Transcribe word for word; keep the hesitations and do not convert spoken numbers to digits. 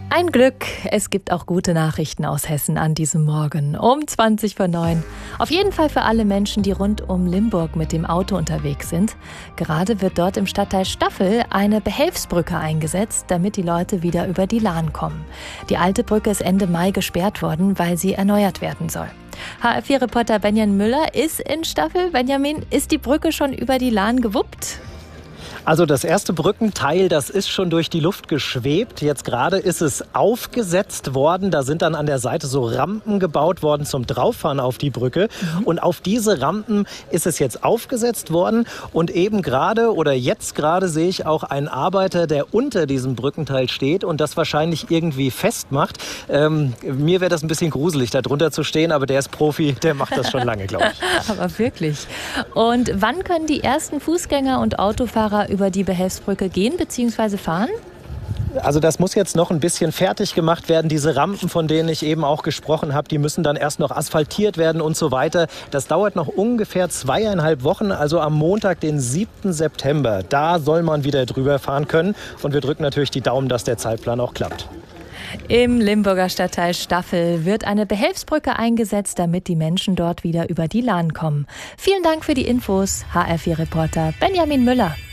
Ein Glück, es gibt auch gute Nachrichten aus Hessen an diesem Morgen um zwanzig vor neun. Auf jeden Fall für alle Menschen, die rund um Limburg mit dem Auto unterwegs sind. Gerade wird dort im Stadtteil Staffel eine Behelfsbrücke eingesetzt, damit die Leute wieder über die Lahn kommen. Die alte Brücke ist Ende Mai gesperrt worden, weil sie erneuert werden soll. H R vier Reporter Benjamin Müller ist in Staffel. Benjamin, ist die Brücke schon über die Lahn gewuppt? Also das erste Brückenteil, das ist schon durch die Luft geschwebt. Jetzt gerade ist es aufgesetzt worden. Da sind dann an der Seite so Rampen gebaut worden zum Drauffahren auf die Brücke. Mhm. Und auf diese Rampen ist es jetzt aufgesetzt worden. Und eben gerade oder jetzt gerade sehe ich auch einen Arbeiter, der unter diesem Brückenteil steht und das wahrscheinlich irgendwie festmacht. Ähm, mir wäre das ein bisschen gruselig, da drunter zu stehen, aber der ist Profi, der macht das schon lange, glaube ich. Aber wirklich. Und wann können die ersten Fußgänger und Autofahrer über die Behelfsbrücke gehen bzw. fahren? Also das muss jetzt noch ein bisschen fertig gemacht werden. Diese Rampen, von denen ich eben auch gesprochen habe, die müssen dann erst noch asphaltiert werden und so weiter. Das dauert noch ungefähr zweieinhalb Wochen, also am Montag, den siebten September. Da soll man wieder drüber fahren können. Und wir drücken natürlich die Daumen, dass der Zeitplan auch klappt. Im Limburger Stadtteil Staffel wird eine Behelfsbrücke eingesetzt, damit die Menschen dort wieder über die Lahn kommen. Vielen Dank für die Infos, H R vier Reporter Benjamin Müller.